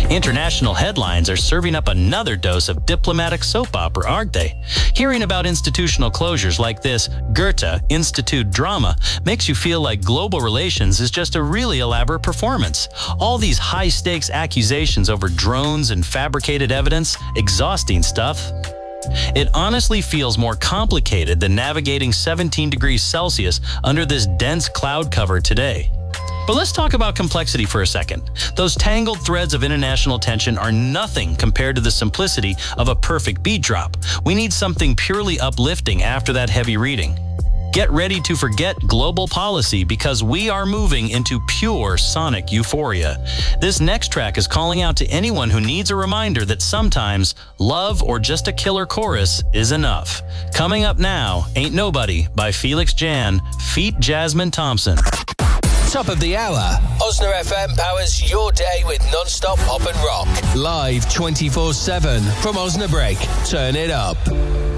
International headlines are serving up another dose of diplomatic soap opera, aren't they? Hearing about institutional closures like this Goethe Institute drama makes you feel like global relations is just a really elaborate performance. All these high-stakes accusations over drones and fabricated evidence, exhausting stuff. It honestly feels more complicated than navigating 17 degrees Celsius under this dense cloud cover today. But let's talk about complexity for a second. Those tangled threads of international tension are nothing compared to the simplicity of a perfect beat drop. We need something purely uplifting after that heavy reading. Get ready to forget global policy because we are moving into pure sonic euphoria. This next track is calling out to anyone who needs a reminder that sometimes love or just a killer chorus is enough. Coming up now, Ain't Nobody by Felix Jan, feat. Jasmine Thompson. Top of the hour. Osna FM powers your day with non-stop pop and rock. Live 24/7 from Osnabrück. Turn it up.